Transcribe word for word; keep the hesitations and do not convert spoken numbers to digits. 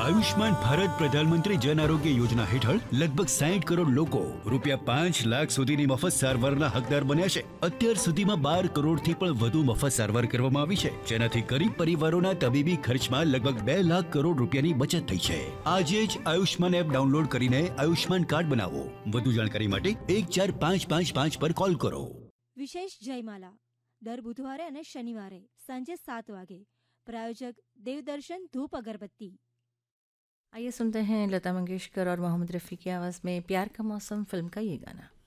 આયુષ્માન ભારત પ્રધાનમંત્રી જન આરોગ્ય યોજના હેઠળ લગભગ સાઠ કરોડ લોકો રૂપિયા પાંચ લાખ સુધીની મફત સારવારના હકદાર બન્યા છે. અત્યાર સુધીમાં બાર કરોડથી પણ વધુ મફત સારવાર કરવામાં આવી છે, જેનાથી ગરીબ પરિવારોના તબીબી ખર્ચમાં લગભગ બે લાખ કરોડ રૂપિયાની બચત થઈ છે. આજે જ આયુષ્માન એપ ડાઉનલોડ કરીને આયુષ્માન કાર્ડ બનાવો. વધુ જાણકારી માટે એક ચાર પાંચ પાંચ પાંચ પર કોલ કરો. વિશેષ જયમાલા દર બુધવારે અને શનિવારે સાંજે सात વાગે. प्रायोजक देवदर्शन धूप अगरबत्ती. आइए सुनते हैं लता मंगेशकर और मोहम्मद रफ़ी की आवाज़ में प्यार का मौसम फिल्म का ये गाना.